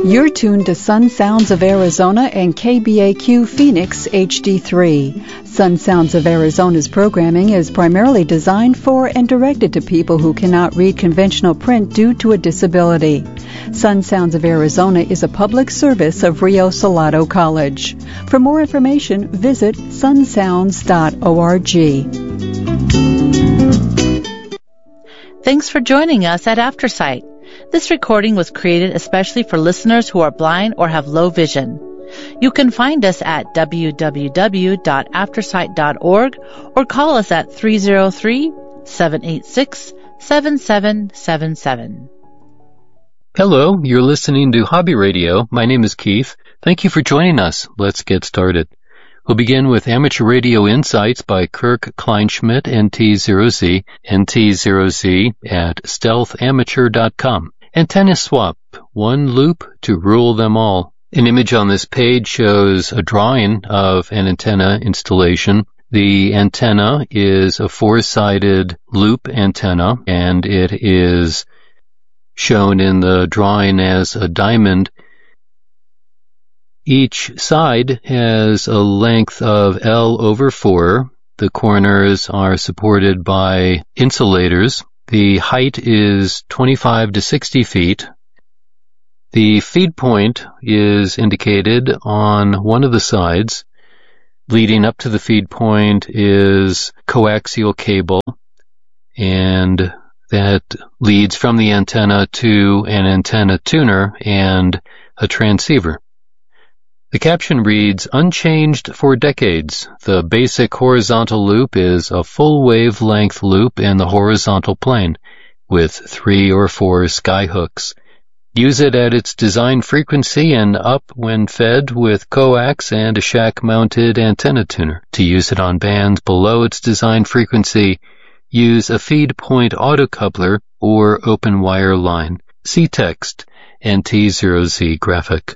You're tuned to Sun Sounds of Arizona and KBAQ Phoenix HD3. Sun Sounds of Arizona's programming is primarily designed for and directed to people who cannot read conventional print due to a disability. Sun Sounds of Arizona is a public service of Rio Salado College. For more information, visit sunsounds.org. Thanks for joining us at AfterSight. This recording was created especially for listeners who are blind or have low vision. You can find us at www.aftersight.org or call us at 303-786-7777. Hello, you're listening to Hobby Radio. My name is Keith. Thank you for joining us. Let's get started. We'll begin with Amateur Radio Insights by Kirk Kleinschmidt, NT0Z, NT0Z at stealthamateur.com. Antenna swap, one loop to rule them all. An image on this page shows a drawing of an antenna installation. The antenna is a four-sided loop antenna, and it is shown in the drawing as a diamond. Each side has a length of L/4. The corners are supported by insulators. The height is 25 to 60 feet. The feed point is indicated on one of the sides. Leading up to the feed point is coaxial cable, and that leads from the antenna to an antenna tuner and a transceiver. The caption reads, "Unchanged for decades. The basic horizontal loop is a full wavelength loop in the horizontal plane with 3 or 4 skyhooks. Use it at its design frequency and up when fed with coax and a shack-mounted antenna tuner. To use it on bands below its design frequency, use a feed point autocoupler or open wire line. See text, NT0Z graphic."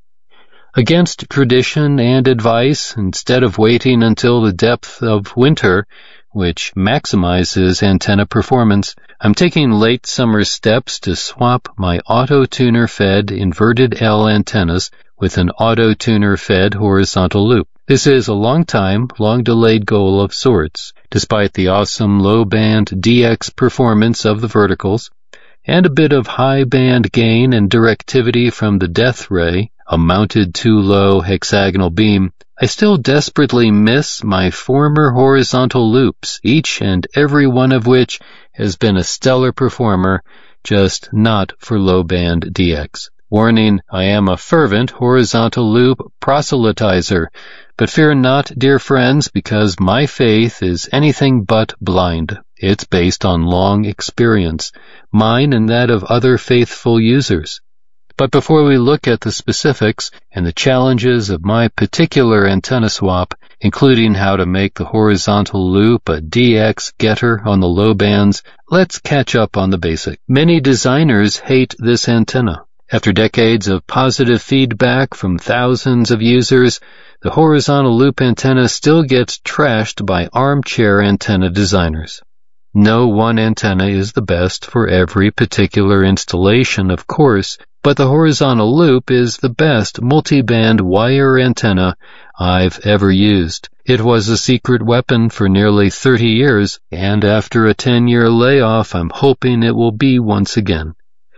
Against tradition and advice, instead of waiting until the depth of winter, which maximizes antenna performance, I'm taking late summer steps to swap my auto-tuner fed inverted L antennas with an auto-tuner fed horizontal loop. This is a long delayed goal of sorts, despite the awesome low-band DX performance of the verticals, and a bit of high-band gain and directivity from the Death Ray, a mounted too-low hexagonal beam, I still desperately miss my former horizontal loops, each and every one of which has been a stellar performer, just not for low-band DX. Warning, I am a fervent horizontal loop proselytizer, but fear not, dear friends, because my faith is anything but blind. It's based on long experience, mine and that of other faithful users. But before we look at the specifics and the challenges of my particular antenna swap, including how to make the horizontal loop a DX getter on the low bands, let's catch up on the basic. Many designers hate this antenna. After decades of positive feedback from thousands of users, the horizontal loop antenna still gets trashed by armchair antenna designers. No one antenna is the best for every particular installation, of course, but the horizontal loop is the best multi-band wire antenna I've ever used. It was a secret weapon for nearly 30 years, and after a 10-year layoff, I'm hoping it will be once again.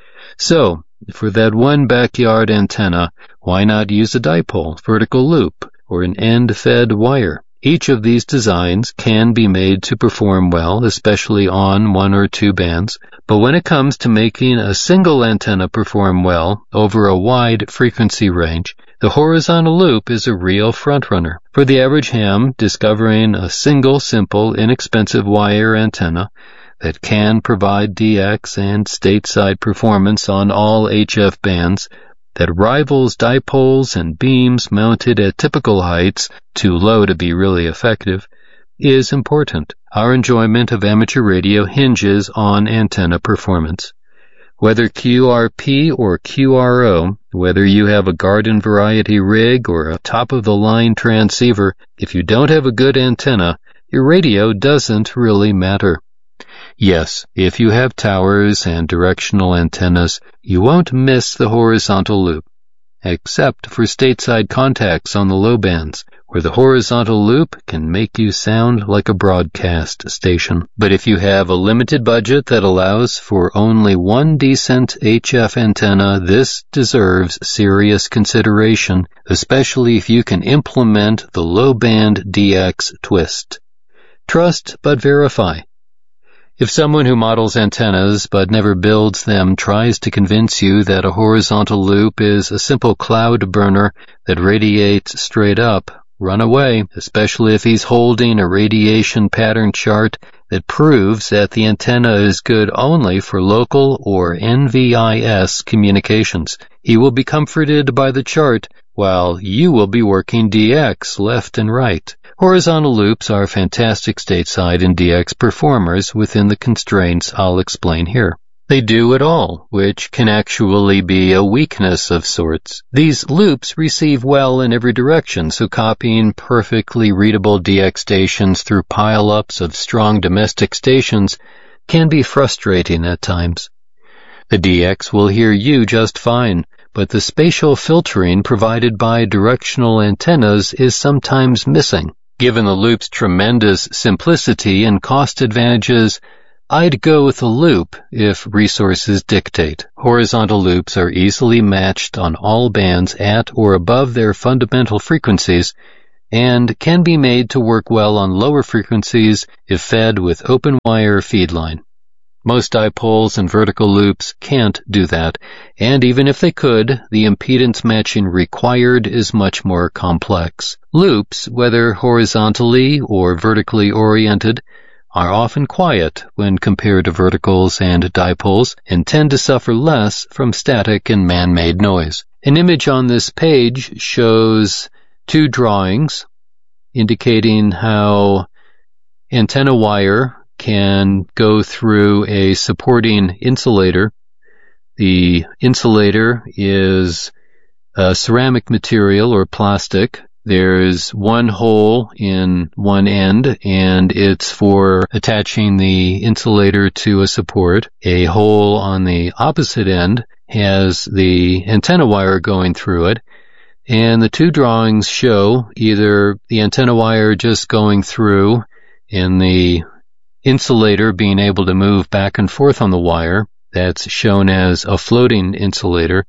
So, for that one backyard antenna, why not use a dipole, vertical loop, or an end-fed wire? Each of these designs can be made to perform well, especially on 1 or 2 bands, but when it comes to making a single antenna perform well over a wide frequency range, the horizontal loop is a real frontrunner. For the average ham, discovering a single, simple, inexpensive wire antenna that can provide DX and stateside performance on all HF bands that rivals dipoles and beams mounted at typical heights, too low to be really effective, is important. Our enjoyment of amateur radio hinges on antenna performance. Whether QRP or QRO, whether you have a garden variety rig or a top-of-the-line transceiver, if you don't have a good antenna, your radio doesn't really matter. Yes, if you have towers and directional antennas, you won't miss the horizontal loop. except for stateside contacts on the low bands, where the horizontal loop can make you sound like a broadcast station. But if you have a limited budget that allows for only one decent HF antenna, this deserves serious consideration, especially if you can implement the low-band DX twist. Trust but verify. If someone who models antennas but never builds them tries to convince you that a horizontal loop is a simple cloud burner that radiates straight up, run away, especially if he's holding a radiation pattern chart that proves that the antenna is good only for local or NVIS communications. He will be comforted by the chart while you will be working DX left and right. Horizontal loops are fantastic stateside and DX performers within the constraints I'll explain here. They do it all, which can actually be a weakness of sorts. These loops receive well in every direction, so copying perfectly readable DX stations through pile-ups of strong domestic stations can be frustrating at times. The DX will hear you just fine, but the spatial filtering provided by directional antennas is sometimes missing. Given the loop's tremendous simplicity and cost advantages, I'd go with a loop if resources dictate. Horizontal loops are easily matched on all bands at or above their fundamental frequencies and can be made to work well on lower frequencies if fed with open wire feed line. Most dipoles and vertical loops can't do that, and even if they could, the impedance matching required is much more complex. Loops, whether horizontally or vertically oriented, are often quiet when compared to verticals and dipoles and tend to suffer less from static and man-made noise. An image on this page shows two drawings indicating how antenna wire can go through a supporting insulator. The insulator is a ceramic material or plastic. There's one hole in one end, and it's for attaching the insulator to a support. A hole on the opposite end has the antenna wire going through it, and the two drawings show either the antenna wire just going through and the insulator being able to move back and forth on the wire. That's shown as a floating insulator.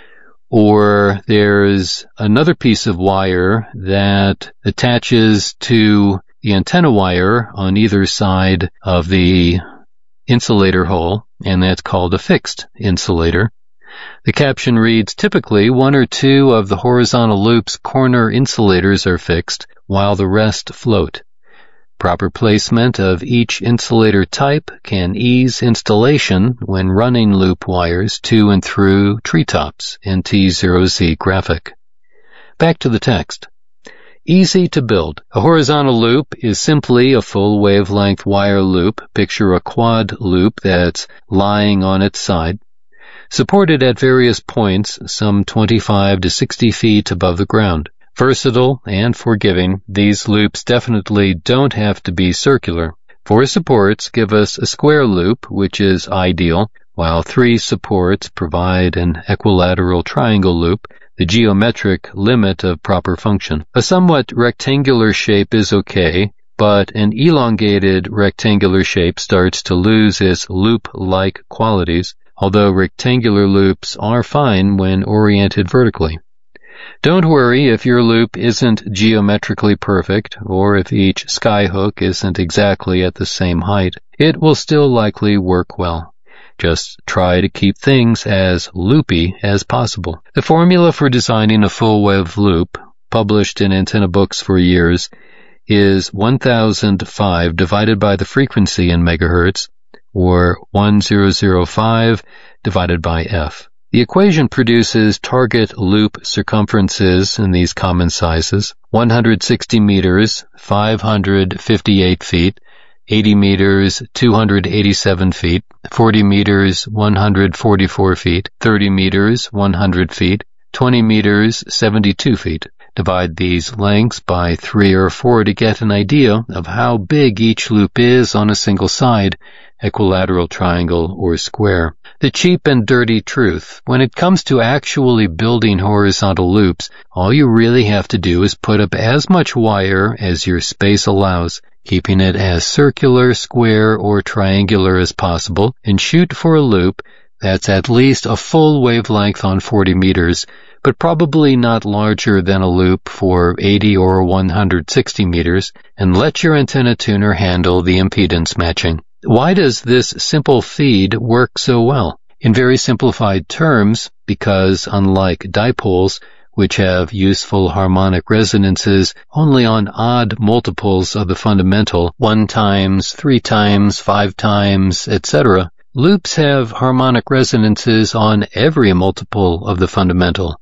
Or there's another piece of wire that attaches to the antenna wire on either side of the insulator hole, and that's called a fixed insulator. The caption reads, typically one or two of the horizontal loop's corner insulators are fixed, while the rest float. Proper placement of each insulator type can ease installation when running loop wires to and through treetops, NT0Z graphic. Back to the text. Easy to build. A horizontal loop is simply a full wavelength wire loop. Picture a quad loop that's lying on its side, supported at various points, some 25 to 60 feet above the ground. Versatile and forgiving, these loops definitely don't have to be circular. 4 supports give us a square loop, which is ideal, while 3 supports provide an equilateral triangle loop, the geometric limit of proper function. A somewhat rectangular shape is okay, but an elongated rectangular shape starts to lose its loop-like qualities, although rectangular loops are fine when oriented vertically. Don't worry if your loop isn't geometrically perfect, or if each skyhook isn't exactly at the same height. It will still likely work well. Just try to keep things as loopy as possible. The formula for designing a full wave loop, published in antenna books for years, is 1005 divided by the frequency in megahertz, or 1005 divided by f. The equation produces target loop circumferences in these common sizes: 160 meters, 558 feet, 80 meters, 287 feet, 40 meters, 144 feet, 30 meters, 100 feet, 20 meters, 72 feet. Divide these lengths by 3 or 4 to get an idea of how big each loop is on a single side, equilateral triangle or square. The cheap and dirty truth: when it comes to actually building horizontal loops, all you really have to do is put up as much wire as your space allows, keeping it as circular, square, or triangular as possible, and shoot for a loop that's at least a full wavelength on 40 meters, but probably not larger than a loop for 80 or 160 meters, and let your antenna tuner handle the impedance matching. Why does this simple feed work so well? In very simplified terms, because unlike dipoles, which have useful harmonic resonances only on odd multiples of the fundamental, 1 times, 3 times, 5 times, etc., loops have harmonic resonances on every multiple of the fundamental,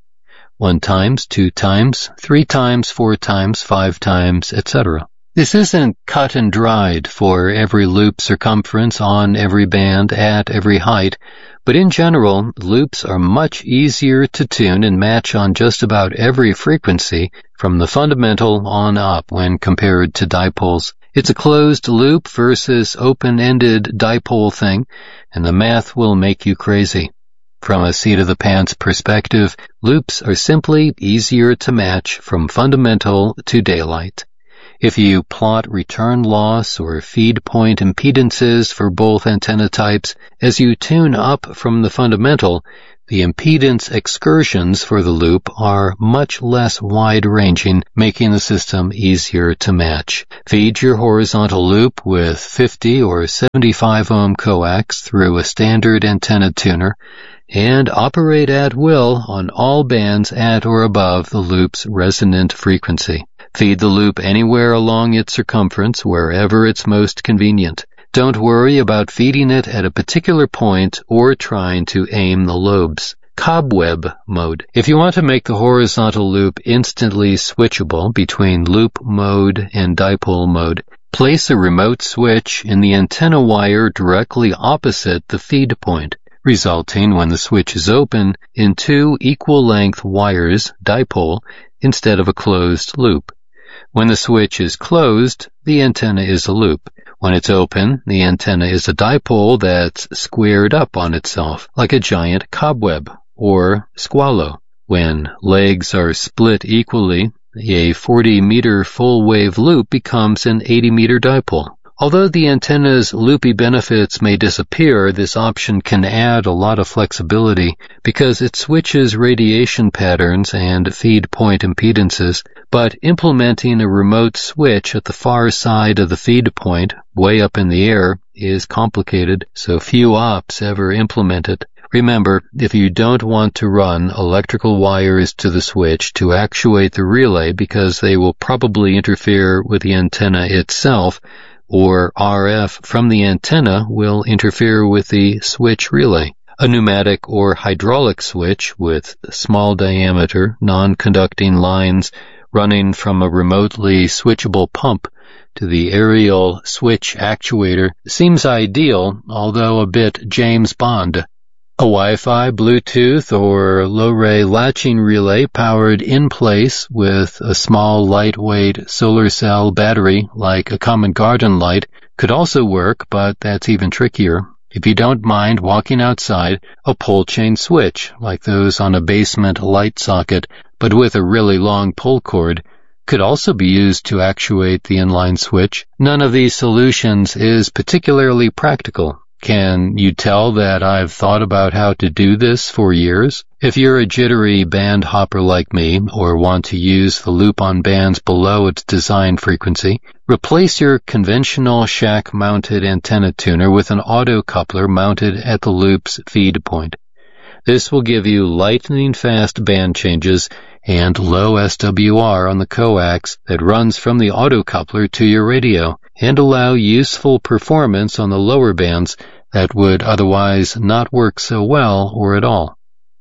1 times, 2 times, 3 times, 4 times, 5 times, etc. This isn't cut and dried for every loop circumference on every band at every height, but in general, loops are much easier to tune and match on just about every frequency from the fundamental on up when compared to dipoles. It's a closed loop versus open-ended dipole thing, and the math will make you crazy. From a seat-of-the-pants perspective, loops are simply easier to match from fundamental to daylight. If you plot return loss or feed point impedances for both antenna types, as you tune up from the fundamental, the impedance excursions for the loop are much less wide-ranging, making the system easier to match. Feed your horizontal loop with 50 or 75 ohm coax through a standard antenna tuner, and operate at will on all bands at or above the loop's resonant frequency. Feed the loop anywhere along its circumference, wherever it's most convenient. Don't worry about feeding it at a particular point or trying to aim the lobes. Cobweb mode. If you want to make the horizontal loop instantly switchable between loop mode and dipole mode, place a remote switch in the antenna wire directly opposite the feed point, resulting, when the switch is open, in 2 equal-length wires, dipole, instead of a closed loop. When the switch is closed, the antenna is a loop. When it's open, the antenna is a dipole that's squared up on itself, like a giant cobweb, or squallow. When legs are split equally, a 40-meter full-wave loop becomes an 80-meter dipole. Although the antenna's loopy benefits may disappear, this option can add a lot of flexibility because it switches radiation patterns and feed point impedances, but implementing a remote switch at the far side of the feed point, way up in the air, is complicated, so few ops ever implement it. Remember, if you don't want to run electrical wires to the switch to actuate the relay because they will probably interfere with the antenna itself, or RF from the antenna will interfere with the switch relay. A pneumatic or hydraulic switch with small diameter, non-conducting lines running from a remotely switchable pump to the aerial switch actuator seems ideal, although a bit James Bond. A Wi-Fi, Bluetooth, or low-ray latching relay powered in place with a small, lightweight solar cell battery like a common garden light could also work, but that's even trickier. If you don't mind walking outside, a pole chain switch, like those on a basement light socket, but with a really long pull cord, could also be used to actuate the inline switch. None of these solutions is particularly practical. Can you tell that I've thought about how to do this for years? If you're a jittery band hopper like me, or want to use the loop on bands below its design frequency, replace your conventional shack-mounted antenna tuner with an auto coupler mounted at the loop's feed point. This will give you lightning-fast band changes and low SWR on the coax that runs from the auto coupler to your radio, and allow useful performance on the lower bands that would otherwise not work so well or at all.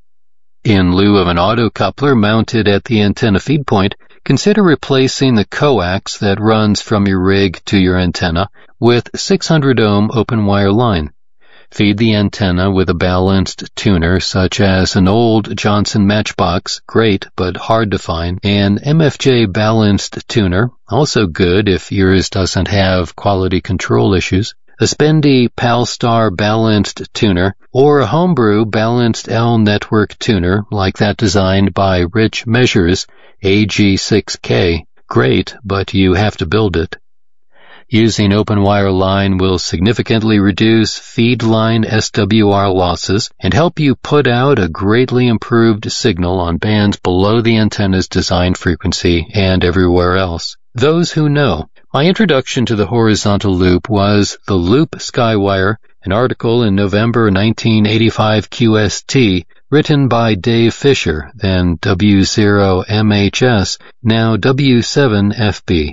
In lieu of an auto coupler mounted at the antenna feed point, consider replacing the coax that runs from your rig to your antenna with 600 ohm open wire line. Feed the antenna with a balanced tuner such as an old Johnson Matchbox, great but hard to find, an MFJ balanced tuner, also good if yours doesn't have quality control issues, a spendy Palstar balanced tuner, or a homebrew balanced L network tuner like that designed by Rich Measures AG6K. Great, but you have to build it. Using open wire line will significantly reduce feed line SWR losses and help you put out a greatly improved signal on bands below the antenna's design frequency and everywhere else. Those who know. My introduction to the horizontal loop was The Loop Skywire, an article in November 1985 QST, written by Dave Fisher, then W0MHS, now W7FB.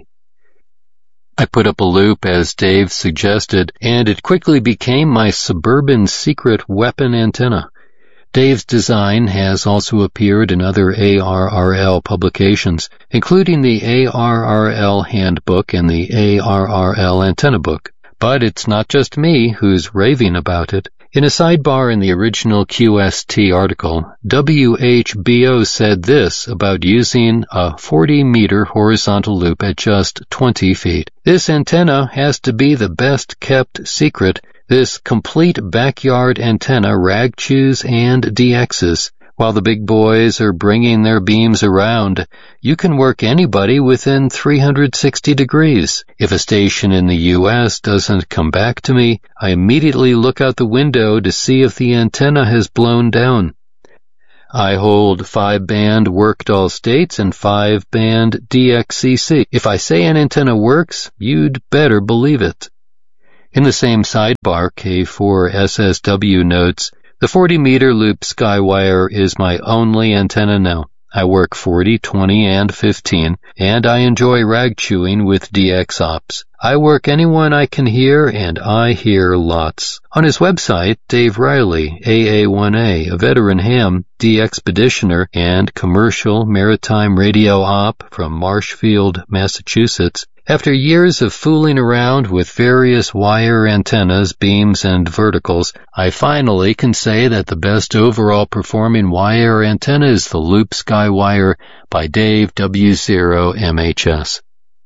I put up a loop as Dave suggested, and it quickly became my suburban secret weapon antenna. Dave's design has also appeared in other ARRL publications, including the ARRL Handbook and the ARRL Antenna Book. But it's not just me who's raving about it. In a sidebar in the original QST article, WHBO said this about using a 40-meter horizontal loop at just 20 feet. This antenna has to be the best-kept secret. This complete backyard antenna rag chews and DXs. While the big boys are bringing their beams around, you can work anybody within 360 degrees. If a station in the U.S. doesn't come back to me, I immediately look out the window to see if the antenna has blown down. I hold 5-band worked all states and 5-band DXCC. If I say an antenna works, you'd better believe it. In the same sidebar, K4SSW notes, the 40-meter loop Skywire is my only antenna now. I work 40, 20, and 15, and I enjoy rag chewing with DX ops. I work anyone I can hear, and I hear lots. On his website, Dave Riley, AA1A, a veteran ham, DXpeditioner, and commercial maritime radio op from Marshfield, Massachusetts, after years of fooling around with various wire antennas, beams, and verticals, I finally can say that the best overall performing wire antenna is the Loop Skywire by Dave W0MHS.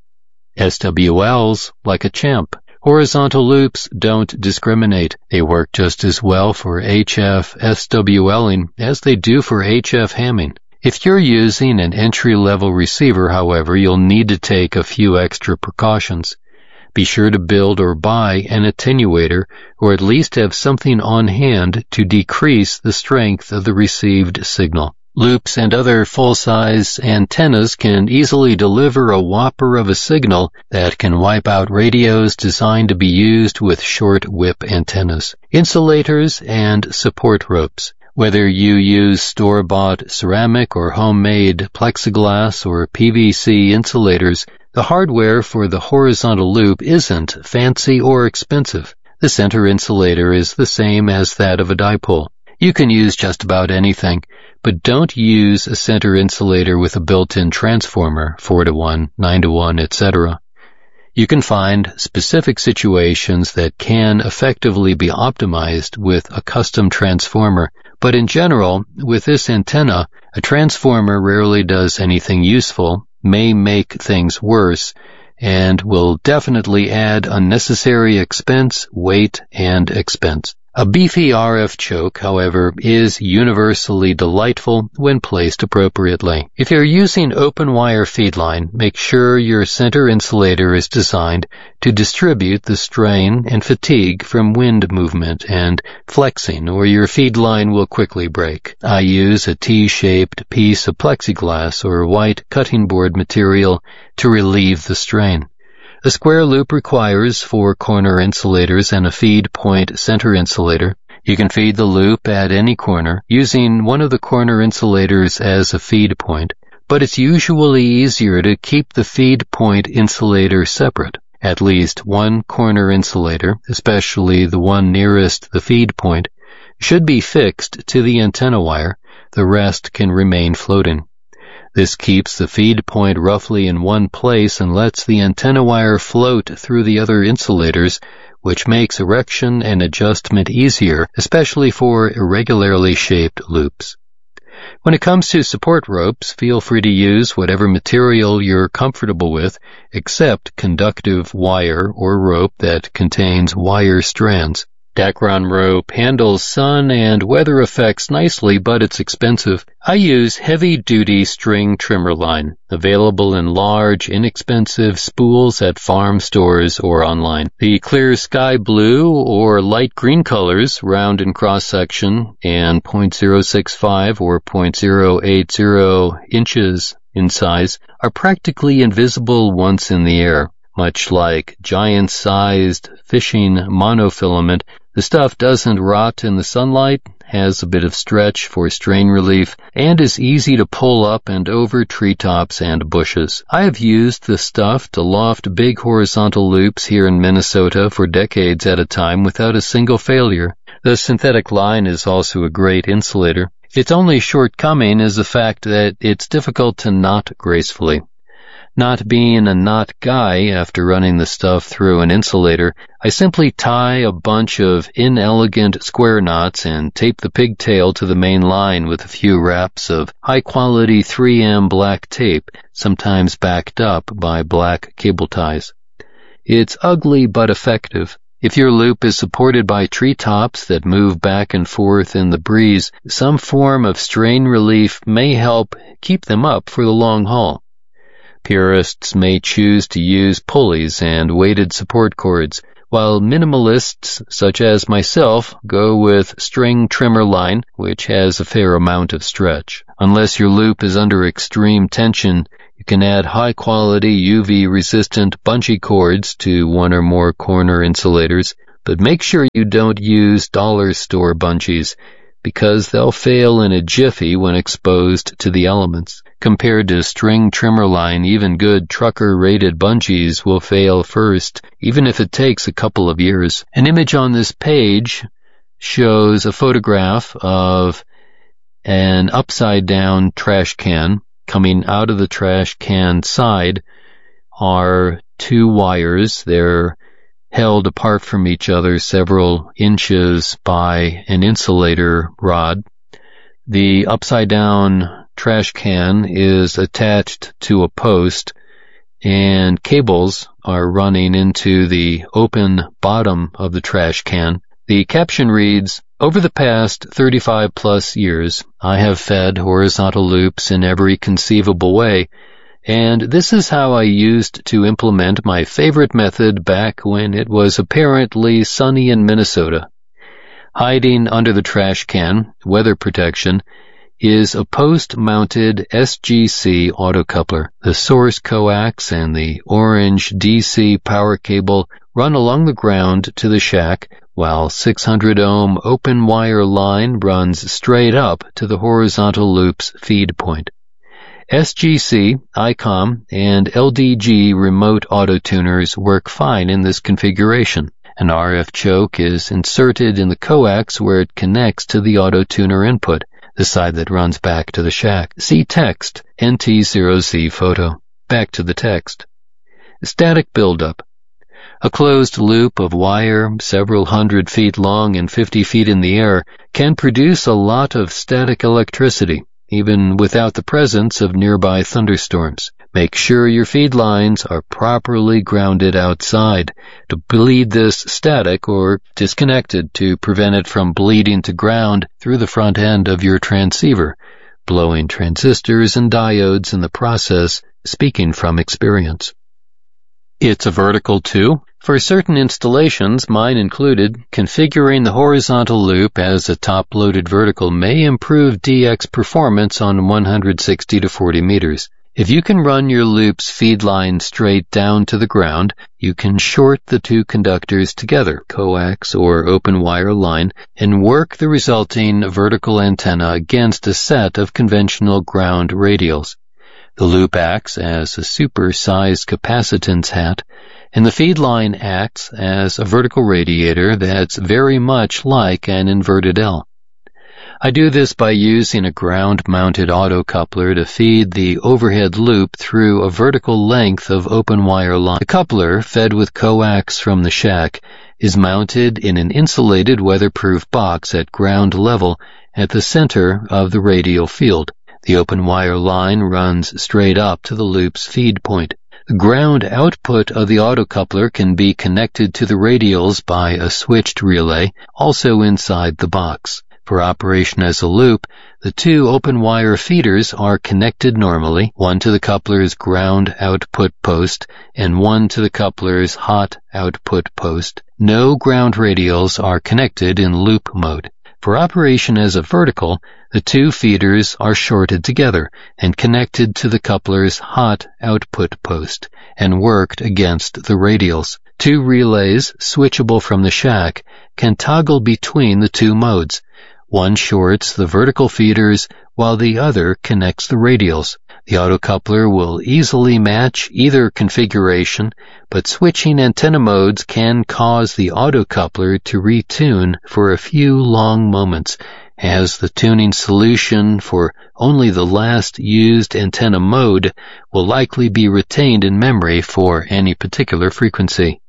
SWLs, like a champ. Horizontal loops don't discriminate. They work just as well for HF SWLing as they do for HF hamming. If you're using an entry-level receiver, however, you'll need to take a few extra precautions. Be sure to build or buy an attenuator, or at least have something on hand to decrease the strength of the received signal. Loops and other full-size antennas can easily deliver a whopper of a signal that can wipe out radios designed to be used with short whip antennas, insulators, and support ropes. Whether you use store-bought ceramic or homemade plexiglass or PVC insulators, the hardware for the horizontal loop isn't fancy or expensive. The center insulator is the same as that of a dipole. You can use just about anything, but don't use a center insulator with a built-in transformer, 4-to-1, 9-to-1, etc. You can find specific situations that can effectively be optimized with a custom transformer, but in general, with this antenna, a transformer rarely does anything useful, may make things worse, and will definitely add unnecessary expense, weight, and expense. A beefy RF choke, however, is universally delightful when placed appropriately. If you're using open wire feedline, make sure your center insulator is designed to distribute the strain and fatigue from wind movement and flexing, or your feedline will quickly break. I use a T-shaped piece of plexiglass or white cutting board material to relieve the strain. A square loop requires 4 corner insulators and a feed point center insulator. You can feed the loop at any corner, using one of the corner insulators as a feed point, but it's usually easier to keep the feed point insulator separate. At least one corner insulator, especially the one nearest the feed point, should be fixed to the antenna wire. The rest can remain floating. This keeps the feed point roughly in one place and lets the antenna wire float through the other insulators, which makes erection and adjustment easier, especially for irregularly shaped loops. When it comes to support ropes, feel free to use whatever material you're comfortable with, except conductive wire or rope that contains wire strands. Dacron rope handles sun and weather effects nicely, but it's expensive. I use heavy-duty string trimmer line, available in large, inexpensive spools at farm stores or online. The clear sky blue or light green colors, round in cross-section, and 0.065 or 0.080 inches in size, are practically invisible once in the air. Much like giant-sized fishing monofilament, the stuff doesn't rot in the sunlight, has a bit of stretch for strain relief, and is easy to pull up and over treetops and bushes. I have used the stuff to loft big horizontal loops here in Minnesota for decades at a time without a single failure. The synthetic line is also a great insulator. Its only shortcoming is the fact that it's difficult to knot gracefully. Not being a knot guy after running the stuff through an insulator, I simply tie a bunch of inelegant square knots and tape the pigtail to the main line with a few wraps of high-quality 3M black tape, sometimes backed up by black cable ties. It's ugly but effective. If your loop is supported by treetops that move back and forth in the breeze, some form of strain relief may help keep them up for the long haul. Purists may choose to use pulleys and weighted support cords, while minimalists, such as myself, go with string trimmer line, which has a fair amount of stretch. Unless your loop is under extreme tension, you can add high-quality UV-resistant bungee cords to one or more corner insulators, but make sure you don't use dollar store bungees, because they'll fail in a jiffy when exposed to the elements. Compared to string trimmer line, even good trucker-rated bungees will fail first, even if it takes a couple of years. An image on this page shows a photograph of an upside-down trash can. Coming out of the trash can side are two wires. They're held apart from each other several inches by an insulator rod. The upside-down trash can is attached to a post, and cables are running into the open bottom of the trash can. The caption reads, "Over the past 35-plus years, I have fed horizontal loops in every conceivable way, and this is how I used to implement my favorite method back when it was apparently sunny in Minnesota. Hiding under the trash can, weather protection, is a post-mounted SGC autocoupler. The source coax and the orange DC power cable run along the ground to the shack, while 600-ohm open wire line runs straight up to the horizontal loop's feed point. SGC, ICOM, and LDG remote auto-tuners work fine in this configuration. An RF choke is inserted in the coax where it connects to the auto-tuner input, the side that runs back to the shack. See text, NT0Z photo. Back to the text. Static buildup. A closed loop of wire, several hundred feet long and 50 feet in the air, can produce a lot of static electricity, even without the presence of nearby thunderstorms. Make sure your feed lines are properly grounded outside to bleed this static, or disconnected to prevent it from bleeding to ground through the front end of your transceiver, blowing transistors and diodes in the process, speaking from experience. It's a vertical too. For certain installations, mine included, configuring the horizontal loop as a top-loaded vertical may improve DX performance on 160 to 40 meters. If you can run your loop's feed line straight down to the ground, you can short the two conductors together, coax or open wire line, and work the resulting vertical antenna against a set of conventional ground radials. The loop acts as a super-sized capacitance hat, and the feed line acts as a vertical radiator that's very much like an inverted L. I do this by using a ground-mounted autocoupler to feed the overhead loop through a vertical length of open wire line. The coupler, fed with coax from the shack, is mounted in an insulated weatherproof box at ground level at the center of the radial field. The open wire line runs straight up to the loop's feed point. The ground output of the autocoupler can be connected to the radials by a switched relay, also inside the box. For operation as a loop, the two open wire feeders are connected normally, one to the coupler's ground output post and one to the coupler's hot output post. No ground radials are connected in loop mode. For operation as a vertical, the two feeders are shorted together and connected to the coupler's hot output post and worked against the radials. Two relays, switchable from the shack, can toggle between the two modes. One shorts the vertical feeders while the other connects the radials. The autocoupler will easily match either configuration, but switching antenna modes can cause the autocoupler to retune for a few long moments, as the tuning solution for only the last used antenna mode will likely be retained in memory for any particular frequency.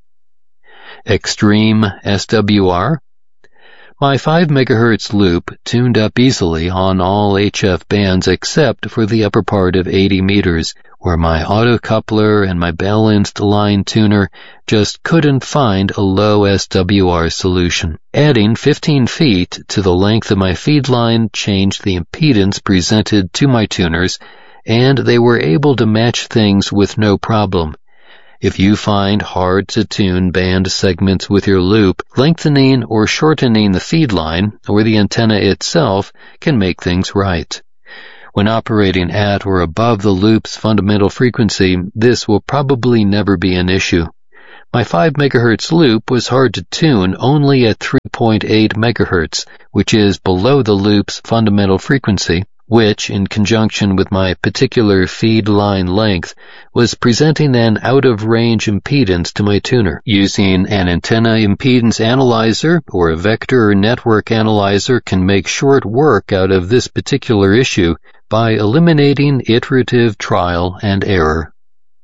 Extreme SWR. My 5 MHz loop tuned up easily on all HF bands except for the upper part of 80 meters, where my autocoupler and my balanced line tuner just couldn't find a low SWR solution. Adding 15 feet to the length of my feed line changed the impedance presented to my tuners, and they were able to match things with no problem. If you find hard-to-tune band segments with your loop, lengthening or shortening the feed line or the antenna itself can make things right. When operating at or above the loop's fundamental frequency, this will probably never be an issue. My 5 MHz loop was hard to tune only at 3.8 MHz, which is below the loop's fundamental frequency, which, in conjunction with my particular feed line length, was presenting an out-of-range impedance to my tuner. Using an antenna impedance analyzer or a vector network analyzer can make short work out of this particular issue by eliminating iterative trial and error.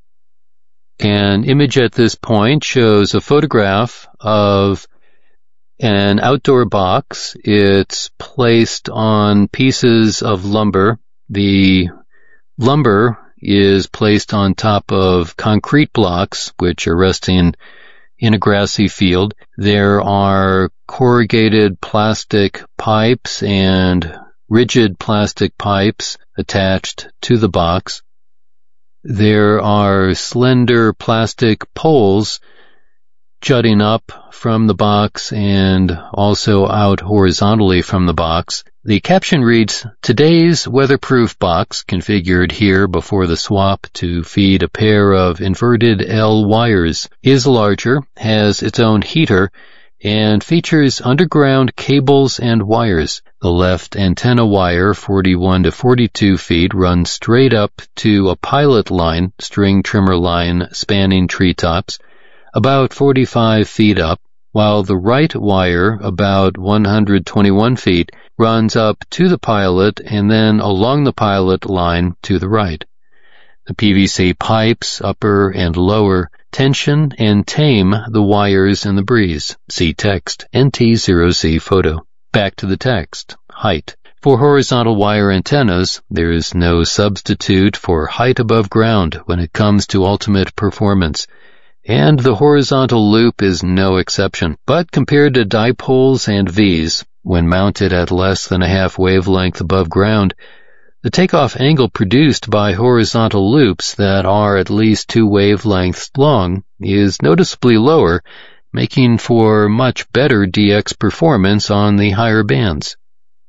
An image at this point shows a photograph of an outdoor box. It's placed on pieces of lumber. The lumber is placed on top of concrete blocks, which are resting in a grassy field. There are corrugated plastic pipes and rigid plastic pipes attached to the box. There are slender plastic poles jutting up from the box and also out horizontally from the box. The caption reads, "Today's weatherproof box, configured here before the swap to feed a pair of inverted L wires, is larger, has its own heater, and features underground cables and wires. The left antenna wire, 41 to 42 feet, runs straight up to a pilot line, string trimmer line spanning treetops, about 45 feet up, while the right wire, about 121 feet, runs up to the pilot and then along the pilot line to the right. The PVC pipes, upper and lower, tension and tame the wires in the breeze. See text, NT0C photo. Back to the text. Height. For horizontal wire antennas, there is no substitute for height above ground when it comes to ultimate performance. And the horizontal loop is no exception. But compared to dipoles and Vs, when mounted at less than a half wavelength above ground, the takeoff angle produced by horizontal loops that are at least 2 wavelengths long is noticeably lower, making for much better DX performance on the higher bands.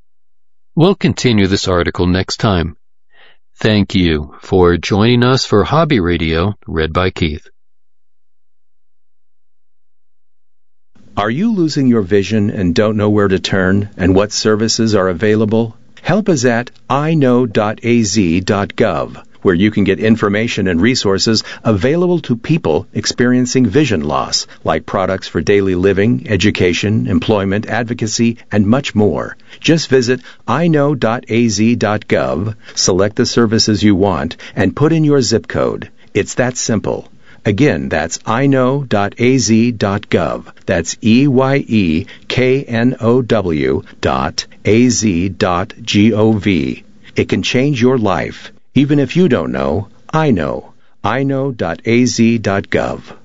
We'll continue this article next time. Thank you for joining us for Hobby Radio, read by Keith. Are you losing your vision and don't know where to turn and what services are available? Help is at iknow.az.gov, where you can get information and resources available to people experiencing vision loss, like products for daily living, education, employment, advocacy, and much more. Just visit iknow.az.gov, select the services you want, and put in your zip code. It's that simple. Again, that's eyeknow.az.gov. That's EYEKNOW.az.gov. It can change your life. Even if you don't know, I know. eyeknow.az.gov.